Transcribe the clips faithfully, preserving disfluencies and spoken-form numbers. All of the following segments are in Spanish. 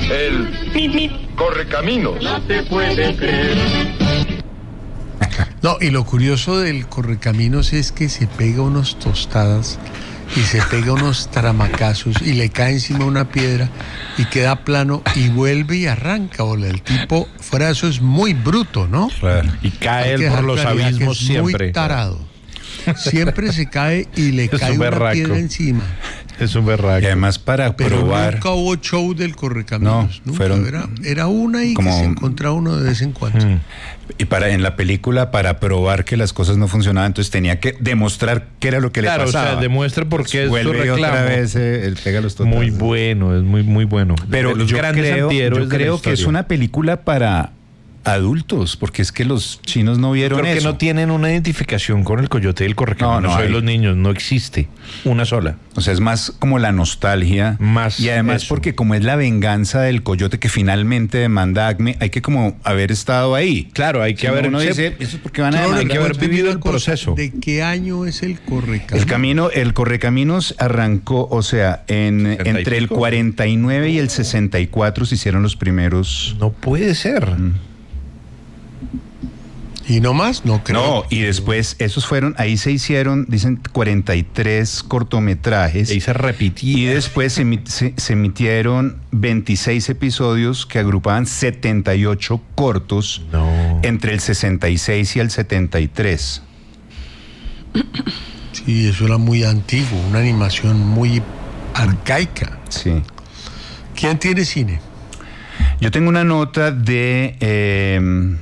El Correcaminos. No te puede creer. No, y lo curioso del Correcaminos es que se pega unos tostadas y se pega unos tramacazos y le cae encima una piedra y queda plano y vuelve y arranca. Hola, el tipo, fuera de eso, es muy bruto, ¿no? Claro. Y cae él por los abismos es siempre. Muy tarado. Siempre se cae y le Es cae un una berraco. piedra encima. Es un berraco. Y además para Pero probar. nunca hubo show del Correcaminos. No, nunca. fueron Era, era una y como- que se encontraba uno de vez en cuando. Mm. Y para en la película, para probar que las cosas no funcionaban, entonces tenía que demostrar qué era lo que Claro, le o pasaba. sea, demuestra por qué es su Vuelve y reclamo. otra vez eh, él pega los totazos. Muy bueno, es muy, muy bueno. Pero De los yo grandes creo, antihéroes yo de la creo que es historia. una película para adultos, porque es que los chinos no vieron Creo que eso. no tienen una identificación con el coyote y el correcamino. No, no Soy hay. los niños, no existe una sola. O sea, es más como la nostalgia. Más y además eso. porque como es la venganza del coyote que finalmente demanda a Acme, hay que como haber estado ahí. Claro, hay que Si haber uno se- dice, eso es porque van a Yo demandar. hay que haber recuerdo vivido una el cosa, proceso. ¿De qué año es el Correcaminos? El camino, el Correcaminos arrancó, o sea, en ¿sesenta y entre el pico? cuarenta y nueve y el sesenta y cuatro se hicieron los primeros. No puede ser. ¿Y no más? No creo. No, y después esos fueron, ahí se hicieron, dicen, cuarenta y tres cortometrajes. Ahí se repitió. Y después se, emi- se- se emitieron veintiséis episodios que agrupaban setenta y ocho cortos No. entre el sesenta y seis y el setenta y tres. Sí, eso era muy antiguo, una animación muy arcaica. Sí. ¿Quién tiene cine? Yo tengo una nota de, eh,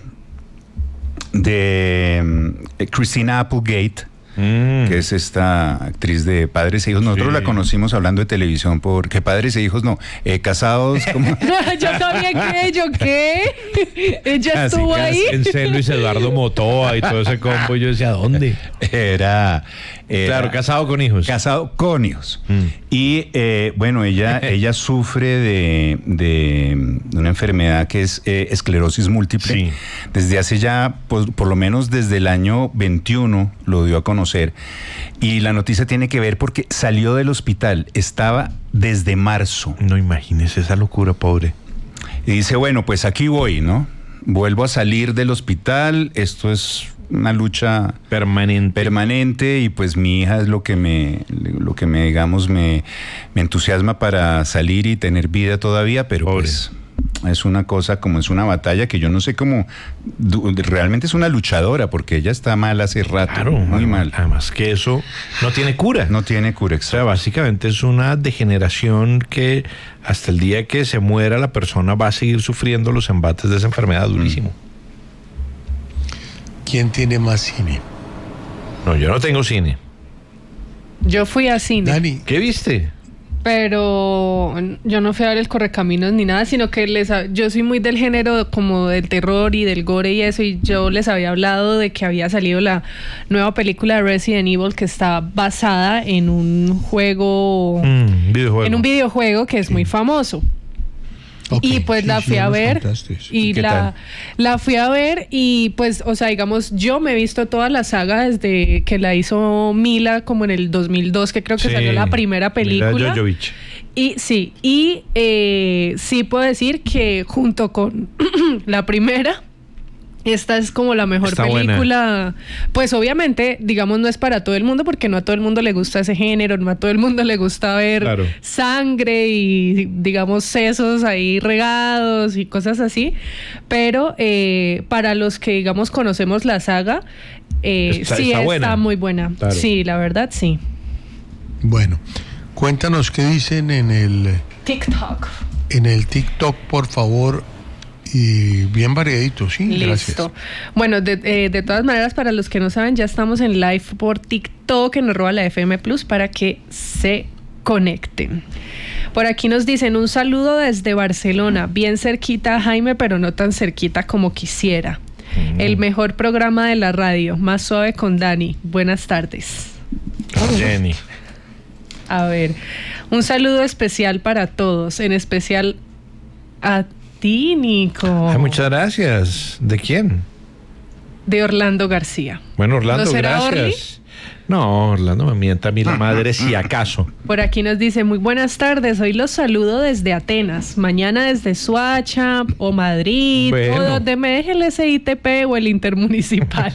de eh, Christina Applegate, Mm. que es esta actriz de Padres e Hijos. Nosotros Sí. la conocimos hablando de televisión porque Padres e Hijos no, eh, casados como... Yo también, ¿qué? ¿Yo qué? Ella Casi, estuvo casi. ahí. En Luis Eduardo Motoa y todo ese combo. Y yo decía, ¿dónde? Era, era Claro, casado con hijos. casado con hijos. Mm. Y eh, bueno, ella, ella sufre de, de una enfermedad que es eh, esclerosis múltiple. Sí. Desde hace ya, pues, por lo menos desde el año veintiuno lo dio a conocer. Y la noticia tiene que ver porque salió del hospital, estaba desde marzo. No imagines esa locura, pobre. Y dice, bueno, pues aquí voy, ¿no? Vuelvo a salir del hospital, esto es una lucha Permanente. permanente y pues mi hija es lo que me, lo que me digamos, me, me entusiasma para salir y tener vida todavía, pero Pobre. pues es una cosa como es una batalla que yo no sé cómo, du- realmente es una luchadora porque ella está mal hace rato, Claro, muy además- mal, Además que eso no tiene cura. no tiene cura, O sea, exacto. básicamente es una degeneración que hasta el día que se muera la persona va a seguir sufriendo los embates de esa enfermedad durísimo. ¿Quién tiene más cine? No, yo no tengo cine. Yo fui a cine, Dani, ¿Qué viste? pero yo no fui a ver el Correcaminos ni nada, sino que les ha- yo soy muy del género como del terror y del gore y eso, y yo les había hablado de que había salido la nueva película de Resident Evil que está basada en un juego, Mm, videojuego. en un videojuego que es muy famoso. ok, Y pues sí, la sí, fui ya a nos ver contaste eso. y qué la, tal? la fui a ver y pues, o sea, digamos, yo me he visto toda la saga desde que la hizo Mila como en el dos mil dos, que creo que Sí, salió la primera Mila película. Jovovich. Y sí, y eh, sí puedo decir que junto con la primera, esta es como la mejor Está buena. película. Pues obviamente, digamos, no es para todo el mundo porque no a todo el mundo le gusta ese género, no a todo el mundo le gusta ver Claro. sangre y, digamos, sesos ahí regados y cosas así. Pero eh, para los que, digamos, conocemos la saga, eh, Está- sí está está, buena. muy buena. Claro. Sí, la verdad, sí. Bueno, cuéntanos qué dicen en el, TikTok. en el TikTok, por favor, y bien variadito, sí, Listo. gracias. Bueno, de, eh, de todas maneras, para los que no saben, ya estamos en live por TikTok en arroba la F M Plus para que se conecten. Por aquí nos dicen un saludo desde Barcelona, bien cerquita a Jaime, pero no tan cerquita como quisiera. El mejor programa de la radio, más suave con Dani. Buenas tardes. Jenny. A ver, un saludo especial para todos, en especial a ti, Nico. Ay, muchas gracias. ¿De quién? de Orlando García. Bueno, Orlando, ¿No será gracias. Orly? No, Orlando me mienta a mí la madre si acaso. Por aquí nos dice, muy buenas tardes, hoy los saludo desde Atenas, mañana desde Suacha o Madrid, Bueno. o donde me deje el S I T P o el Intermunicipal.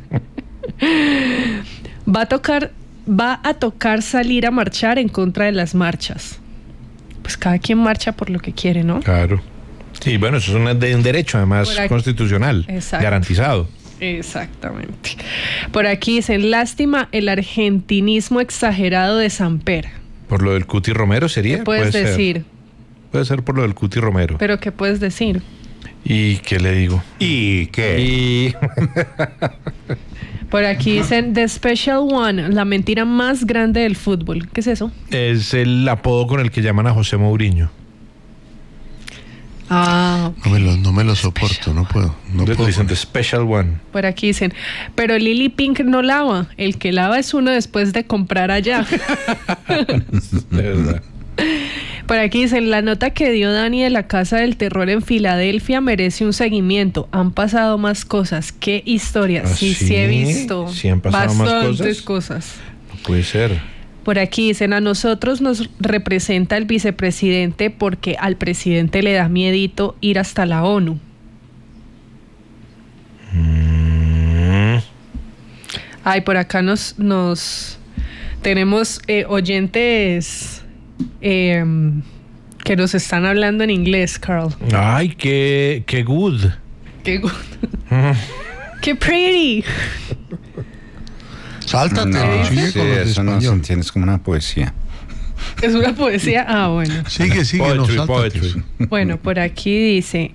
Va a tocar, va a tocar salir a marchar en contra de las marchas. Pues cada quien marcha por lo que quiere, ¿no? Claro. Sí, bueno, eso es un, de- un derecho además Por aquí. constitucional, Exacto. garantizado. Exactamente. Por aquí dicen, lástima el argentinismo exagerado de Samper. Por lo del Cuti Romero sería. ¿Qué puedes Puede ser. decir? Puede ser por lo del Cuti Romero. ¿Pero qué puedes decir? ¿Y qué le digo? ¿Y qué? Y Por aquí dicen The Special One, la mentira más grande del fútbol. ¿Qué es eso? es el apodo con el que llaman a José Mourinho. Ah, No me lo, no me lo soporto, no puedo. No Le puedo. dicen The Special One. por aquí dicen, pero Lily Pink no lava, el que lava es uno después de comprar allá. De verdad. Por aquí dicen, la nota que dio Dani de la Casa del Terror en Filadelfia merece un seguimiento. Han pasado más cosas. ¿Qué historias? ¿Ah, sí, sí, sí? he visto. ¿Sí han pasado más bastantes cosas? cosas. No puede ser. Por aquí dicen, a nosotros nos representa el vicepresidente porque al presidente le da miedito ir hasta la ONU. Mm. Ay, por acá nos, nos tenemos eh, oyentes eh, que nos están hablando en inglés, Carl. Ay, qué, qué good. Qué good. Qué pretty. Sáltate, No, sigue sí, con los de eso no se español. entiende, es como una poesía. Es una poesía. Ah, bueno. Sigue, sigue, no, Poetry, sáltate. poetry. Bueno, por aquí dice.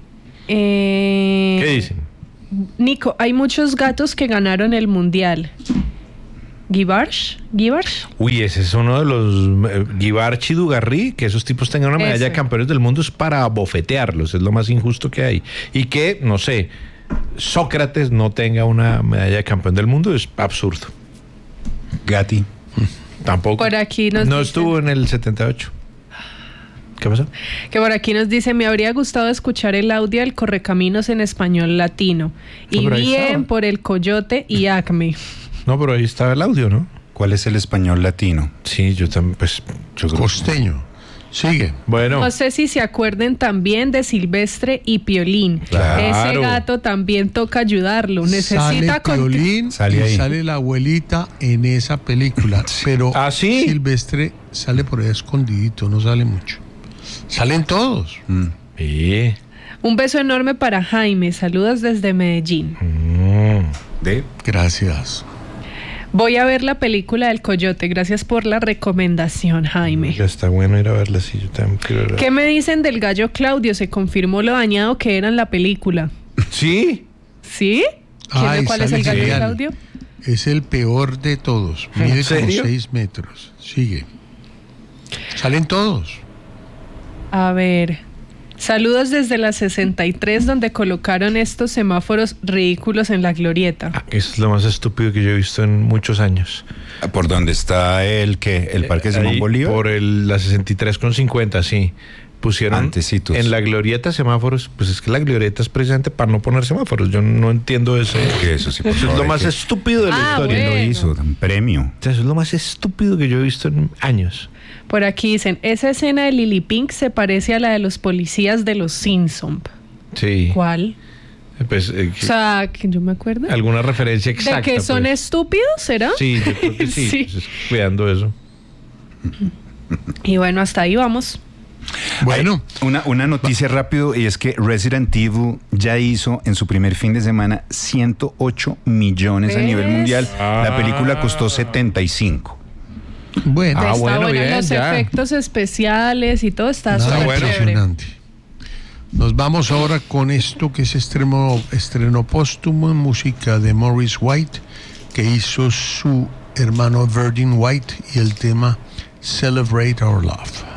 eh, ¿Qué dicen? Nico, hay muchos gatos que ganaron el mundial. ¿Givarsh? ¿Givarsh? Uy, ese es uno de los eh, Givarchi Dugarry, que esos tipos tengan una medalla Ese. de campeones del mundo es para bofetearlos, es lo más injusto que hay. Y que, no sé, Sócrates no tenga una medalla de campeón del mundo es absurdo. Gatti. Tampoco. Por aquí nos no dicen- estuvo en el setenta y ocho. ¿Qué pasó? Que por aquí nos dice, me habría gustado escuchar el audio del Correcaminos en español latino. No, Y pero ahí bien estaba. por el Coyote y Acme. No, pero ahí estaba el audio, ¿no? ¿Cuál es el español latino? Sí, yo también, pues, yo creo. Costeño. Sigue. Bueno, No sé si se acuerden también de Silvestre y Piolín. Claro. Ese gato también toca ayudarlo. Necesita Sale con- Piolín Sale y ahí. sale la abuelita en esa película. Pero ¿Ah, sí? Silvestre sale por ahí escondidito, no sale mucho. Salen todos. Mm. sí. Un beso enorme para Jaime. Saludos desde Medellín. Mm. ¿De? Gracias. Voy a ver la película del Coyote. Gracias por la recomendación, Jaime. Ya está bueno ir a verla, sí, yo también quiero verla. ¿Qué me dicen del gallo Claudio? Se confirmó lo dañado que era en la película. Sí. ¿Sí? ¿Quién Ay, sabe cuál es sale el gallo genial. Claudio? Es el peor de todos. ¿En Mide como serio? seis metros. Sigue. Salen todos. A ver. Saludos desde la sesenta y tres, donde colocaron estos semáforos ridículos en la glorieta. Ah, eso es lo más estúpido que yo he visto en muchos años. ¿Por dónde está el que el Parque Simón Ahí, Bolívar? Por el, la sesenta y tres con cincuenta, sí. Pusieron Antecitos. en la glorieta semáforos. Pues es que la glorieta es precisamente para no poner semáforos. Yo no entiendo ese. Que eso sí, por Eso es favor, lo más que- estúpido de la Ah, historia. ¿Quién bueno. lo hizo? Un premio. O sea, eso es lo más estúpido que yo he visto en años. Por aquí dicen, esa escena de Lily Pink se parece a la de los policías de los Simpson. Sí. ¿Cuál? Pues, eh, O sea, que yo me acuerdo. alguna referencia exacta. ¿De que son pues. estúpidos, será? Sí, yo creo que sí. Sí. Pues, cuidando eso. Y bueno, hasta ahí vamos. Bueno, Una, una noticia rápido y es que Resident Evil ya hizo en su primer fin de semana ciento ocho millones a nivel ¿Ves? mundial. La Ah. película costó setenta y cinco. bueno. Ah, Está bueno, bueno, bien, los ya. efectos especiales y todo está Nada súper bueno. chévere. impresionante. Nos vamos ahora con esto que es estreno, estreno póstumo en música de Maurice White, que hizo su hermano Virgin White, y el tema Celebrate Our Love.